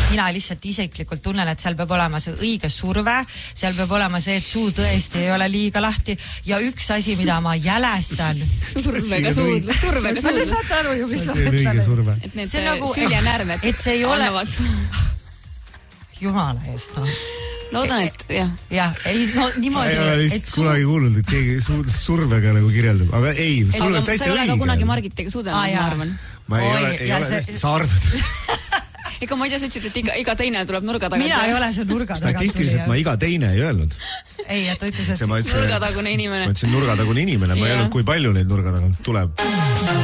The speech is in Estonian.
mina lihtsalt isiklikult tunnen, et seal peab olema see õige surve, seal peab olema see, et suu tõesti ei ole liiga lahti ja üks asi, mida ma jälestan. Survega suudlus. Te saate aru ju, mis ma mõtlen. Et need süljenärved et see ei ole annavad. Jumala eest, no. Loodan, et jah. Jah, ei, no niimoodi. Ei ole lihtsalt kunagi kuulnud, et keegi survega nagu kirjeldab. Aga ei, sul on täitsa õige. Sa ei ole ka kunagi Margitega suudelnud, ma arvan. Ma ei ole, sa arvad. Ega ma ei tea, sa ütlesid, et iga teine tuleb nurga tagant. Mina ei ole see nurga tagant. Statistiliselt ma iga teine ei öelnud. Ei, et ta ütles, et nurgatagune inimene. Ma ütlesin nurgatagune inimene, ma ei öelnud, kui palju neid nurga tagant tuleb.